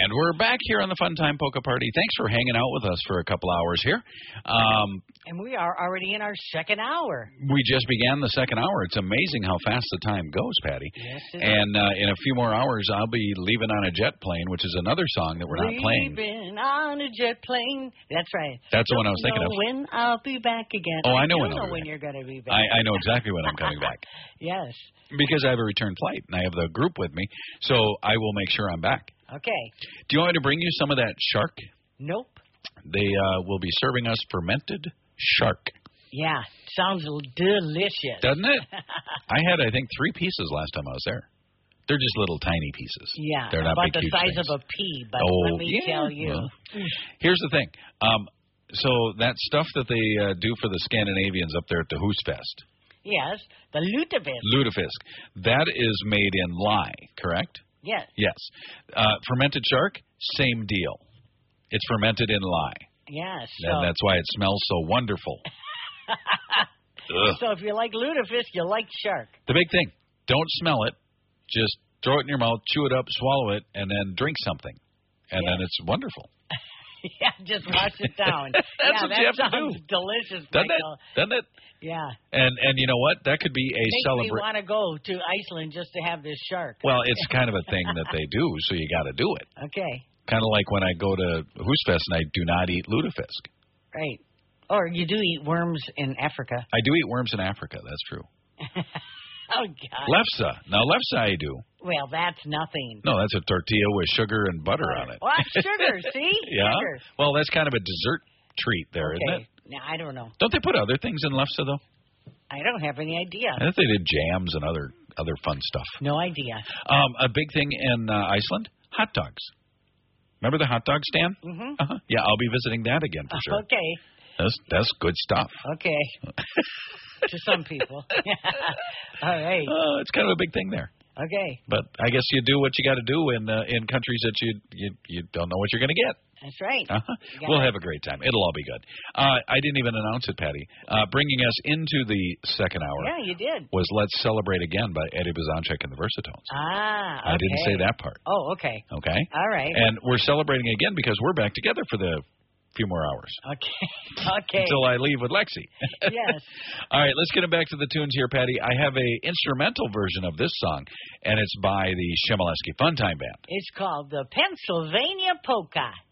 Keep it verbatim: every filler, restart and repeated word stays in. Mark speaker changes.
Speaker 1: And we're back here on the Fun Time Polka Party. Thanks for hanging out with us for a couple hours here. Um,
Speaker 2: and we are already in our second hour.
Speaker 1: We just began the second hour. It's amazing how fast the time goes, Patty.
Speaker 2: Yes, it
Speaker 1: and
Speaker 2: is.
Speaker 1: Uh, in a few more hours, I'll be leaving on a jet plane, which is another song that we're not playing.
Speaker 2: Leaving on a jet plane. That's right.
Speaker 1: That's the one I was
Speaker 2: Don't
Speaker 1: thinking
Speaker 2: know
Speaker 1: of.
Speaker 2: when I'll be back again.
Speaker 1: Oh, I know
Speaker 2: I
Speaker 1: when I'll
Speaker 2: know
Speaker 1: be
Speaker 2: when
Speaker 1: back.
Speaker 2: you're going to be back.
Speaker 1: I, I know exactly when I'm coming back.
Speaker 2: Yes.
Speaker 1: Because I have a return flight, and I have the group with me, so I will make sure I'm back.
Speaker 2: Okay.
Speaker 1: Do you want me to bring you some of that shark?
Speaker 2: Nope.
Speaker 1: They uh, will be serving us fermented shark.
Speaker 2: Yeah, sounds delicious.
Speaker 1: Doesn't it? I had, I think, three pieces last time I was there. They're just little tiny pieces.
Speaker 2: Yeah,
Speaker 1: They're not
Speaker 2: about
Speaker 1: big,
Speaker 2: the
Speaker 1: huge
Speaker 2: size
Speaker 1: things.
Speaker 2: of a pea, but
Speaker 1: oh,
Speaker 2: let me
Speaker 1: yeah.
Speaker 2: tell you.
Speaker 1: Well, here's the thing. Um, so that stuff that they uh, do for the Scandinavians up there at the Husfest.
Speaker 2: Yes, the lutefisk.
Speaker 1: Lutefisk. That is made in lye, correct?
Speaker 2: Yes.
Speaker 1: Yes. Uh, fermented shark, same deal. It's fermented in lye.
Speaker 2: Yes.
Speaker 1: And
Speaker 2: So,
Speaker 1: that's why it smells so wonderful. Ugh.
Speaker 2: so if you like lutefisk, you like shark.
Speaker 1: The big thing, don't smell it. Just throw it in your mouth, chew it up, swallow it, and then drink something. And
Speaker 2: Yes.
Speaker 1: then it's wonderful.
Speaker 2: Yeah, just wash it down.
Speaker 1: That's
Speaker 2: yeah,
Speaker 1: what
Speaker 2: that
Speaker 1: you have to
Speaker 2: sounds
Speaker 1: do.
Speaker 2: delicious,
Speaker 1: Doesn't
Speaker 2: Michael.
Speaker 1: it? Doesn't it?
Speaker 2: Yeah.
Speaker 1: And and you know what? That could be a
Speaker 2: Makes me
Speaker 1: celebration.
Speaker 2: want to go to Iceland just to have this shark.
Speaker 1: Well, it's kind of a thing that they do, so you got to do it.
Speaker 2: Okay.
Speaker 1: Kind of like when I go to Husfest and I do not eat lutefisk.
Speaker 2: Right. Or you do eat worms in Africa.
Speaker 1: I do eat worms in Africa. That's true.
Speaker 2: Oh, God.
Speaker 1: Lefse. Now, lefse I do.
Speaker 2: Well, that's nothing.
Speaker 1: No, that's a tortilla with sugar and butter on it.
Speaker 2: Well, sugar, see?
Speaker 1: Yeah?
Speaker 2: Sugar.
Speaker 1: Well, that's kind of a dessert treat there,
Speaker 2: Okay.
Speaker 1: not it?
Speaker 2: Now, I don't know.
Speaker 1: Don't they put other things in lefse, though?
Speaker 2: I don't have any idea.
Speaker 1: I think they did jams and other other fun stuff.
Speaker 2: No idea.
Speaker 1: Um, a big thing in uh, Iceland, hot dogs. Remember the hot dog stand?
Speaker 2: Mm-hmm.
Speaker 1: Uh-huh. Yeah, I'll be visiting that again for sure.
Speaker 2: Okay.
Speaker 1: That's, that's good stuff.
Speaker 2: Okay. To some people. All right.
Speaker 1: Uh, it's kind of a big thing there.
Speaker 2: Okay.
Speaker 1: But I guess you do what you got to do in uh, in countries that you, you you don't know what you're going to get.
Speaker 2: That's right.
Speaker 1: Uh-huh.
Speaker 2: You
Speaker 1: We'll
Speaker 2: gotta-
Speaker 1: have a great time. It'll all be good. Uh, I didn't even announce it, Patty. Uh, bringing us into the second hour
Speaker 2: Yeah, you did.
Speaker 1: was Let's Celebrate Again by Eddie Blazonczyk and the Versatones.
Speaker 2: Ah, okay.
Speaker 1: I didn't say that part.
Speaker 2: Oh, okay.
Speaker 1: Okay?
Speaker 2: All right.
Speaker 1: And we're celebrating again because we're back together for the few more hours.
Speaker 2: Okay. Okay.
Speaker 1: Until I leave with Lexi.
Speaker 2: Yes.
Speaker 1: All right, let's get it back to the tunes here, Patty. I have a instrumental version of this song, and it's by the Shimoleski Funtime Band.
Speaker 2: It's called the Pennsylvania Polka.